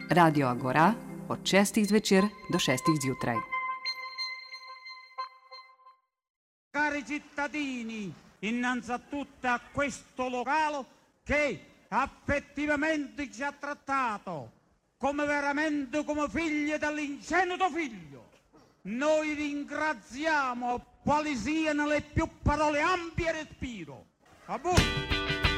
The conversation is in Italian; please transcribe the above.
Radio Agora od 6 zvečer do 6 zjutraj. Cari cittadini, innanzitutto a questo locale che affettivamente ci ha trattato come veramente come figli dell'ingenuo figlio. Noi ringraziamo quali siano le più parole ampie e respiro. A voi!